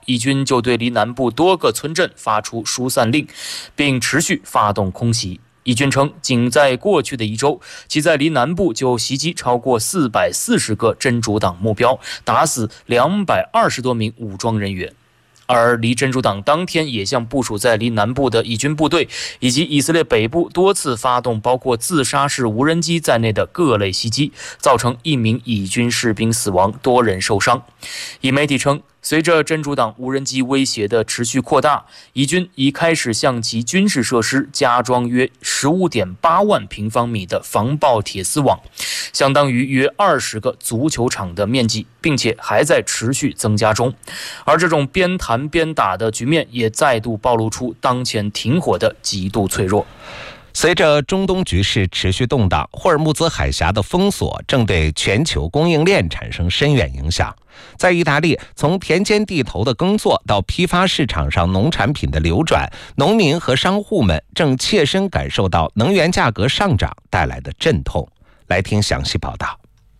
义军就对离南部多个村镇发出疏散令，并持续发动空袭。义军称，仅在过去的1周，其在离南部就袭击超过440个真主党目标，打死220多名武装人员。而离真主党当天也向部署在离南部的义军部队以及以色列北部多次发动包括自杀式无人机在内的各类袭击，造成1名以军士兵死亡，多人受伤。以媒体称，随着真主党无人机威胁的持续扩大，以军已开始向其军事设施加装约15.8万平方米的防爆铁丝网，相当于约20个足球场的面积，并且还在持续增加中。而这种边谈边打的局面也再度暴露出当前停火的极度脆弱。 随着中东局势持续动荡，霍尔木兹海峡的封锁正对全球供应链产生深远影响。在意大利，从田间地头的耕作到批发市场上农产品的流转，农民和商户们正切身感受到能源价格上涨带来的阵痛。来听详细报道。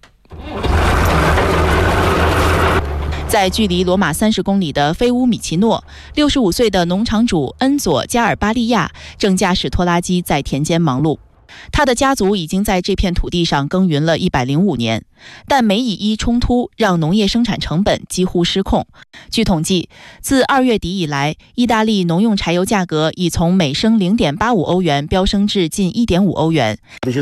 在距离罗马30公里的菲乌米奇诺，65岁的农场主恩佐·加尔巴利亚正驾驶拖拉机在田间忙碌。他的家族已经在这片土地上耕耘了105年，但美以伊冲突让农业生产成本几乎失控。据统计，自2月底以来，意大利农用柴油价格已从每升0.85欧元飙升至近1.5欧元。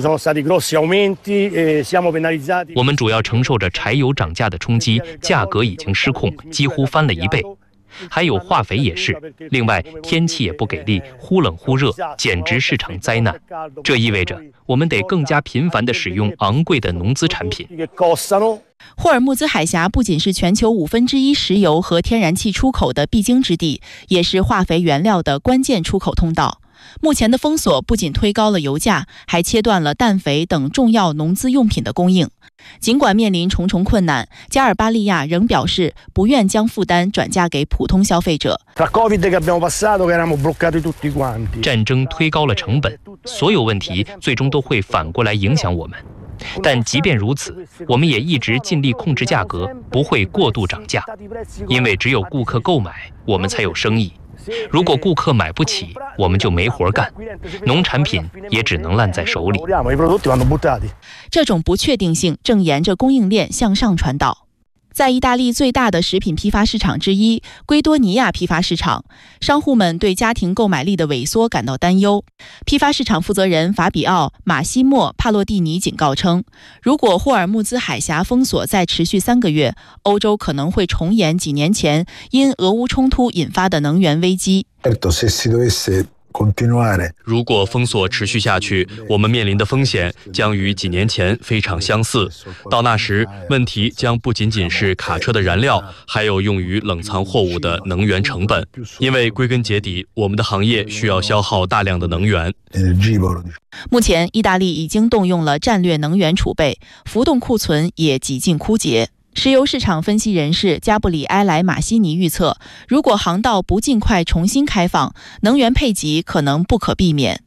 我们主要承受着柴油涨价的冲击，价格已经失控，几乎翻了1倍。还有化肥也是，另外天气也不给力，忽冷忽热，简直是场灾难。这意味着我们得更加频繁地使用昂贵的农资产品。 霍尔木兹海峡不仅是全球1/5石油和天然气出口的必经之地，也是化肥原料的关键出口通道。目前的封锁不仅推高了油价，还切断了氮肥等重要农资用品的供应。尽管面临重重困难，加尔巴利亚仍表示不愿将负担转嫁给普通消费者。 战争推高了成本，所有问题最终都会反过来影响我们。但即便如此，我们也一直尽力控制价格，不会过度涨价，因为只有顾客购买，我们才有生意。如果顾客买不起，我们就没活干，农产品也只能烂在手里。 这种不确定性正沿着供应链向上传导。在意大利最大的食品批发市场之一圭多尼亚批发市场，商户们对家庭购买力的萎缩感到担忧。批发市场负责人法比奥·马西莫·帕洛蒂尼警告称，如果霍尔木兹海峡封锁再持续3个月，欧洲可能会重演几年前因俄乌冲突引发的能源危机。 如果封锁持续下去，我们面临的风险将与几年前非常相似。到那时，问题将不仅仅是卡车的燃料，还有用于冷藏货物的能源成本。因为归根结底，我们的行业需要消耗大量的能源。 目前，意大利已经动用了战略能源储备，浮动库存也几近枯竭。石油市场分析人士加布里埃莱·马西尼预测，如果航道不尽快重新开放，能源配给可能不可避免。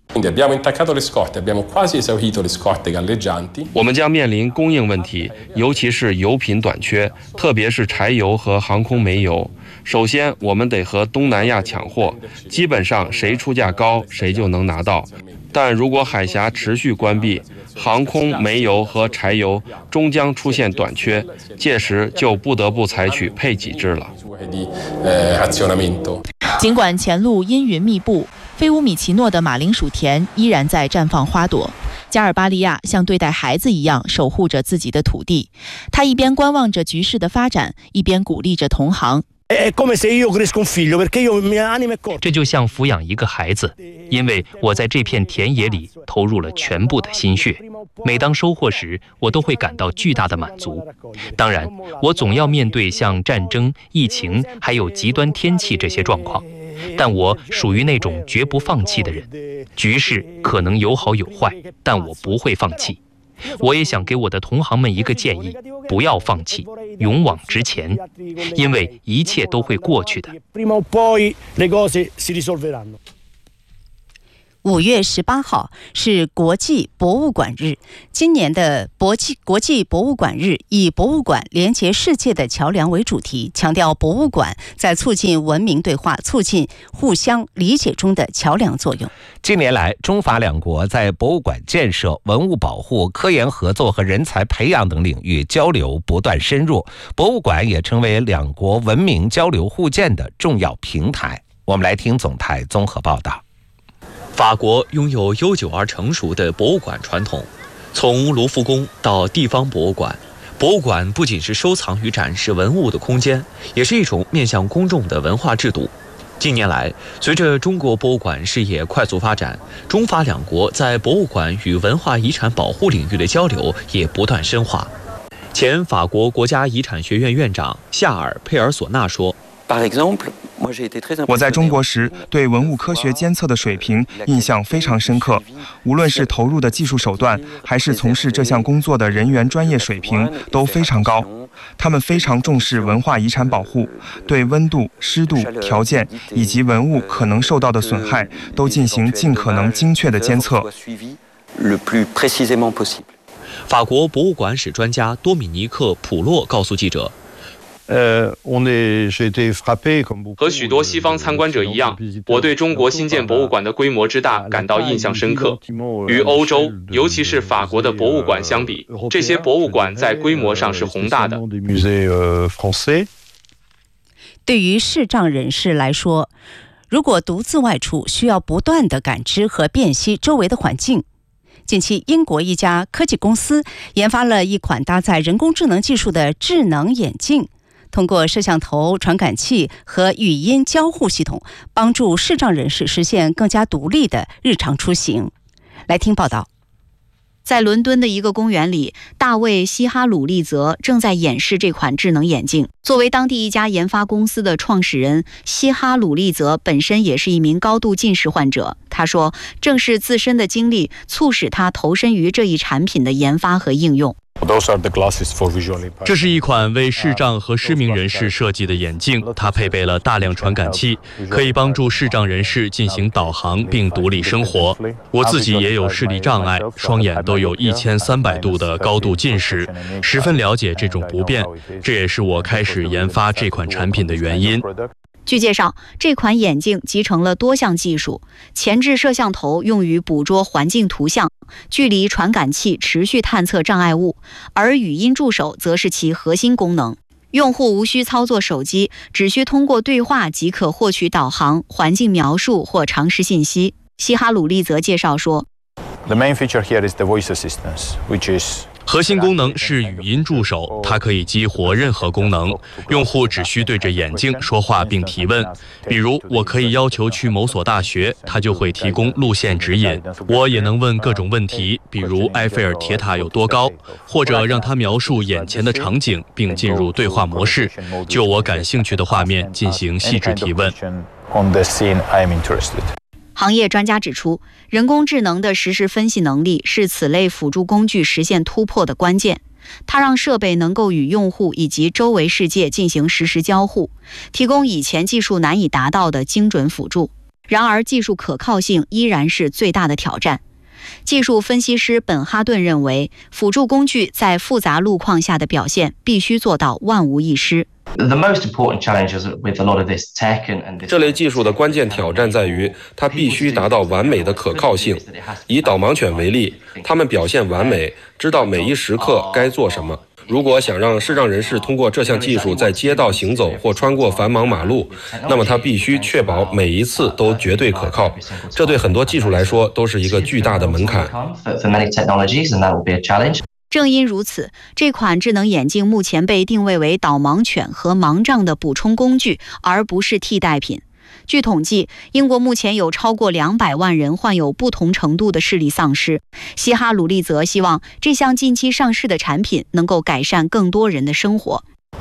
我们将面临供应问题，尤其是油品短缺，特别是柴油和航空煤油。首先，我们得和东南亚抢货，基本上谁出价高，谁就能拿到。但如果海峡持续关闭，航空、煤油和柴油终将出现短缺，届时就不得不采取配给制了。 尽管前路阴云密布，菲乌米奇诺的马铃薯田依然在绽放花朵。加尔巴利亚像对待孩子一样守护着自己的土地，他一边观望着局势的发展，一边鼓励着同行。 这就像抚养一个孩子，因为我在这片田野里投入了全部的心血。每当收获时，我都会感到巨大的满足。当然，我总要面对像战争、疫情还有极端天气这些状况，但我属于那种绝不放弃的人。局势可能有好有坏，但我不会放弃。我也想给我的同行们一个建议，不要放弃，勇往直前，因为一切都会过去的。 5月18号是国际博物馆日。今年的国际博物馆日以博物馆连接世界的桥梁为主题，强调博物馆在促进文明对话、促进互相理解中的桥梁作用。 近年来，中法两国在博物馆建设、文物保护、科研合作和人才培养等领域交流不断深入，博物馆也成为两国文明交流互鉴的重要平台。我们来听总台综合报道。 法国拥有悠久而成熟的博物馆传统，从卢浮宫到地方博物馆，博物馆不仅是收藏与展示文物的空间，也是一种面向公众的文化制度。近年来，随着中国博物馆事业快速发展，中法两国在博物馆与文化遗产保护领域的交流也不断深化。前法国国家遗产学院院长夏尔·佩尔索纳说， 我在中国时对文物科学监测的水平印象非常深刻，无论是投入的技术手段，还是从事这项工作的人员专业水平都非常高。他们非常重视文化遗产保护，对温度、湿度条件以及文物可能受到的损害都进行尽可能精确的监测。 法国博物馆史专家多米尼克·普洛告诉记者， 和许多西方参观者一样，我对中国新建博物馆的规模之大感到印象深刻。与欧洲，尤其是法国的博物馆相比，这些博物馆在规模上是宏大的。 对于视障人士来说，如果独自外出，需要不断地感知和辨析周围的环境。近期，英国一家科技公司研发了一款搭载人工智能技术的智能眼镜，通过摄像头、传感器和语音交互系统，帮助视障人士实现更加独立的日常出行。来听报道。 在伦敦的一个公园里，大卫·西哈鲁利泽正在演示这款智能眼镜。作为当地一家研发公司的创始人，西哈鲁利泽本身也是一名高度近视患者。他说，正是自身的经历促使他投身于这一产品的研发和应用。 这是一款为视障和失明人士设计的眼镜，它配备了大量传感器，可以帮助视障人士进行导航并独立生活。我自己也有视力障碍，双眼都有1300度的高度近视，十分了解这种不便，这也是我开始研发这款产品的原因。 据介绍，这款眼镜集成了多项技术，前置摄像头用于捕捉环境图像，距离传感器持续探测障碍物，而语音助手则是其核心功能。用户无需操作手机，只需通过对话即可获取导航、环境描述或常识信息。西哈鲁利则介绍说， The main feature here is the voice assistance, which is 核心功能是语音助手，它可以激活任何功能，用户只需对着眼镜说话并提问。比如，我可以要求去某所大学，它就会提供路线指引。我也能问各种问题，比如埃菲尔铁塔有多高，或者让它描述眼前的场景，并进入对话模式，就我感兴趣的画面进行细致提问。 行业专家指出，人工智能的实时分析能力是此类辅助工具实现突破的关键。它让设备能够与用户以及周围世界进行实时交互，提供以前技术难以达到的精准辅助。然而，技术可靠性依然是最大的挑战。技术分析师本哈顿认为，辅助工具在复杂路况下的表现必须做到万无一失。 这类技术的关键挑战在于，它必须达到完美的可靠性。以导盲犬为例，它们表现完美，知道每一时刻该做什么。如果想让视障人士通过这项技术在街道行走或穿过繁忙马路，那么它必须确保每一次都绝对可靠。这对很多技术来说都是一个巨大的门槛。 正因如此，这款智能眼镜目前被定位为导盲犬和盲杖的补充工具，而不是替代品。据统计，英国目前有超过200万人患有不同程度的视力丧失。西哈鲁利则希望这项近期上市的产品能够改善更多人的生活。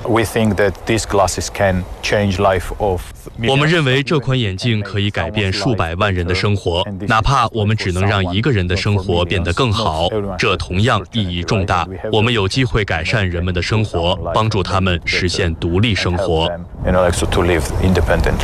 我们认为这款眼镜可以改变数百万人的生活，哪怕我们只能让一个人的生活变得更好，这同样意义重大。我们有机会改善人们的生活，帮助他们实现独立生活。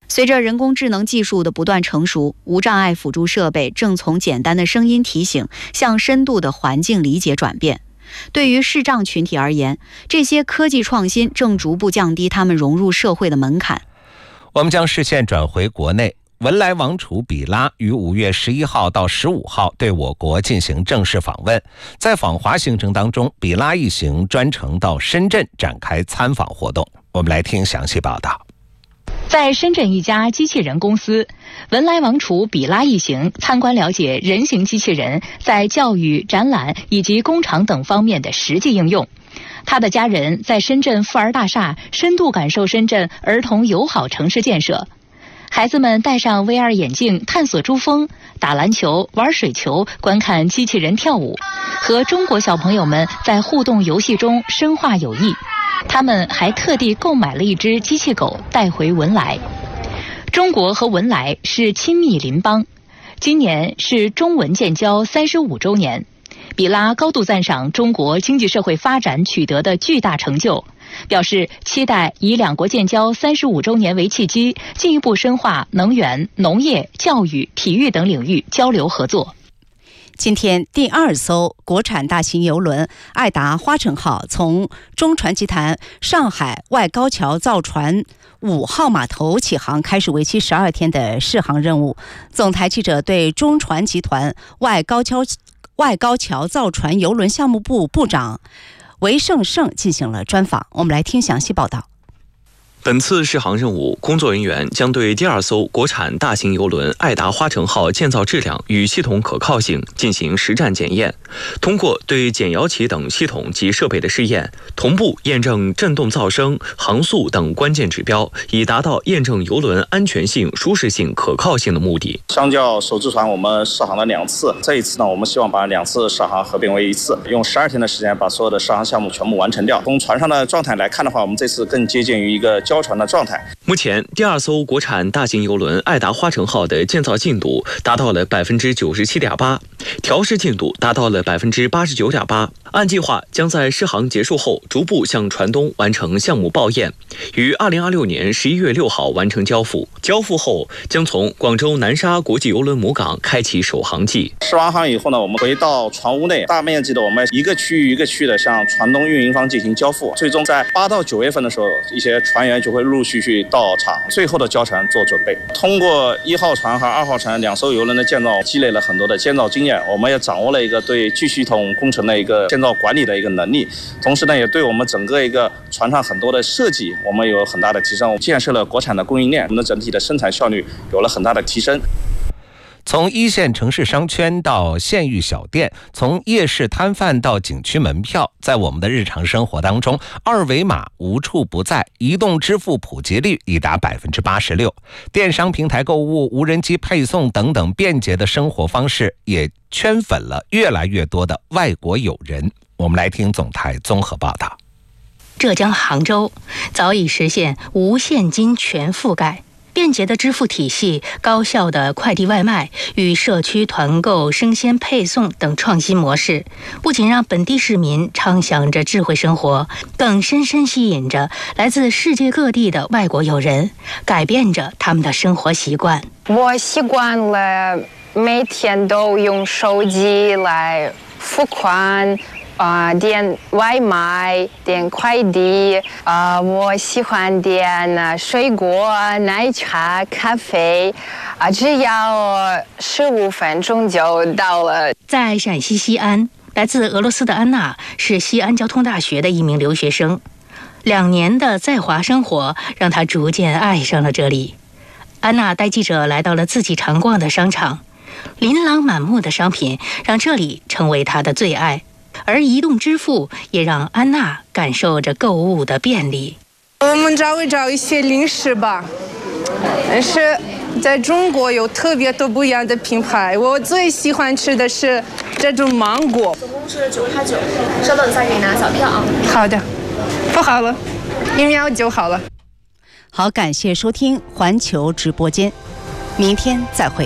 随着人工智能技术的不断成熟，无障碍辅助设备正从简单的声音提醒向深度的环境理解转变。对于视障群体而言，这些科技创新正逐步降低他们融入社会的门槛。 我们将视线转回国内，文莱王储比拉于5月11号到15号对我国进行正式访问。在访华行程当中，比拉一行专程到深圳展开参访活动。我们来听详细报道。 在深圳一家机器人公司，文莱王储比拉一行参观了解人形机器人在教育、展览以及工厂等方面的实际应用。他的家人在深圳富尔大厦深度感受深圳儿童友好城市建设。孩子们戴上 VR 眼镜探索珠峰，打篮球、玩水球，观看机器人跳舞，和中国小朋友们在互动游戏中深化友谊。他们还特地购买了一只机器狗带回文莱。中国和文莱是亲密邻邦，今年是中文建交35周年。比拉高度赞赏中国经济社会发展取得的巨大成就，表示期待以两国建交35周年为契机，进一步深化能源、农业、教育、体育等领域交流合作。 今天，第2艘国产大型邮轮爱达花城号从中船集团上海外高桥造船5号码头起航，开始为期12天的试航任务。总台记者对中船集团外高桥造船邮轮项目部部长韦胜胜进行了专访，我们来听详细报道。 本次试航任务，工作人员将对第2艘国产大型邮轮爱达花城号建造质量与系统可靠性进行实战检验，通过对减摇起等系统及设备的试验，同步验证振动噪声、航速等关键指标，以达到验证邮轮安全性、舒适性、可靠性的目的。 相较首次船，我们试航了2次，这一次呢，我们希望把2次试航合并为1次，用12天的时间把所有的试航项目全部完成掉。从船上的状态来看的话，我们这次更接近于一个交船的状态。 目前，第2艘国产大型邮轮爱达花城号的建造进度达到了97.8%，调试进度达到了89.8%。按计划，将在试航结束后逐步向船东完成项目报验，于2026年11月6号完成交付。交付后，将从广州南沙国际邮轮母港开启首航季。 试完航以后呢，我们回到船坞内，大面积的我们一个区域一个区域的向船东运营方进行交付。最终在8到9月份的时候，一些船员就会陆续到场，最后的交船做准备。通过1号船和2号船2艘邮轮的建造，积累了很多的建造经验，我们也掌握了一个对巨系统工程的一个建造管理的一个能力，同时呢，也对我们整个一个船上很多的设计，我们有很大的提升。建设了国产的供应链，我们的整体的生产效率有了很大的提升。 从1线城市商圈到县域小店，从夜市摊贩到景区门票，在我们的日常生活当中，二维码无处不在，移动支付普及率已达86%，电商平台购物、无人机配送等等便捷的生活方式，也圈粉了越来越多的外国友人。我们来听总台综合报道。 浙江杭州早已实现无现金全覆盖。便捷的支付体系、高效的快递外卖与社区团购、生鲜配送等创新模式，不仅让本地市民畅享着智慧生活，更深深吸引着来自世界各地的外国友人，改变着他们的生活习惯。 我习惯了每天都用手机来付款。点外卖，点快递，我喜欢点水果、奶茶、咖啡，只要15分钟就到了。 在陕西西安，来自俄罗斯的安娜是西安交通大学的一名留学生，2年的在华生活让她逐渐爱上了这里。安娜带记者来到了自己常逛的商场，琳琅满目的商品让这里成为她的最爱。而移动支付也让安娜感受着购物的便利。 我们找一些零食吧，但是在中国有特别多不一样的品牌，我最喜欢吃的是这种芒果。 总共是9块9，稍等一下给你拿小票啊。 好的，不好了，1秒就好了。 好，感谢收听环球直播间，明天再会。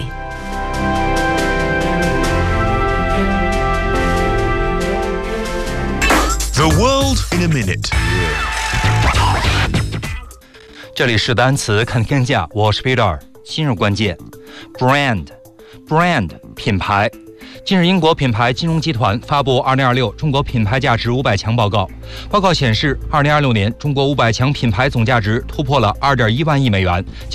The world in a minute。 这里是单词看天下，我是 Peter。今日关键 brand 品牌。近日，英国品牌金融集团发布2026中国品牌价值500强报告。报告显示，2026年中国500强品牌总价值突破了2.1万亿美元。